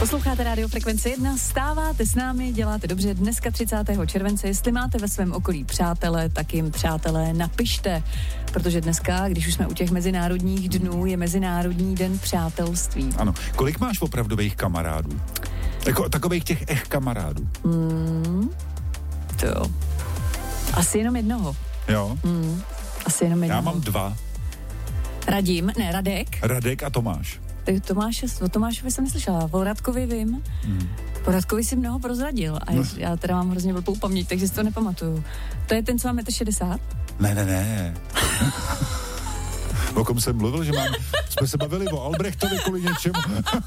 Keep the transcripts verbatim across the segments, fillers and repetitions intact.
Posloucháte Rádio Frekvence jedna, stáváte s námi, děláte dobře. Dneska třicátého července, jestli máte ve svém okolí přátele, tak jim přátelé napište. Protože dneska, když už jsme u těch mezinárodních dnů, je Mezinárodní den přátelství. Ano. Kolik máš opravdových kamarádů? Jako takových těch ech kamarádů? Mm, to jo. Asi jenom jednoho. Jo? Mm, asi jenom jednoho. Já mám dva. Radim, ne, Radek. Radek a Tomáš. Tomáš, o Tomášovi jsem neslyšela, o Radkovi vím. Hmm. Po Radkovi si mnoho prozradil a no. Já teda mám hrozně velkou paměť, takže si to nepamatuju. To je ten, co má metr šedesát? Ne, ne, ne. O kom jsem mluvil, že mám, jsme se bavili o Albrechtovi kvůli něčemu.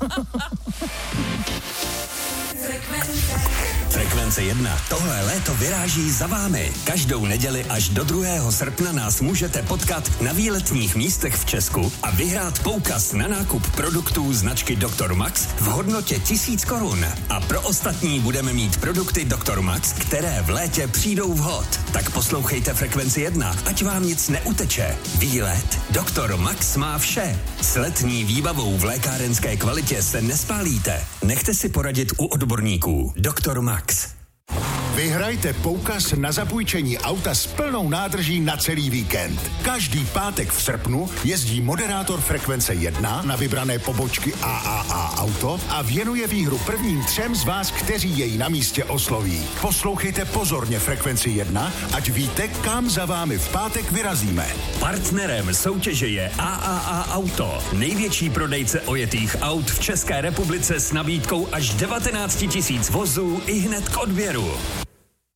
Frekvence jedna. Tohle léto vyráží za vámi. Každou neděli až do druhého srpna nás můžete potkat na výletních místech v Česku a vyhrát poukaz na nákup produktů značky doktor Max v hodnotě tisíc korun. A pro ostatní budeme mít produkty doktor Max, které v létě přijdou vhod. Tak poslouchejte Frekvenci jedna, ať vám nic neuteče. Výlet doktor Max má vše. S letní výbavou v lékárenské kvalitě se nespálíte. Nechte si poradit u odborníků. doktor Max. Vyhrajte poukaz na zapůjčení auta s plnou nádrží na celý víkend. Každý pátek v srpnu jezdí moderátor Frekvence jedna na vybrané pobočky A A A Auto a věnuje výhru prvním třem z vás, kteří jej na místě osloví. Poslouchejte pozorně Frekvenci jedna, ať víte, kam za vámi v pátek vyrazíme. Partnerem soutěže je A A A Auto, největší prodejce ojetých aut v České republice s nabídkou až devatenáct tisíc vozů i hned k odběru.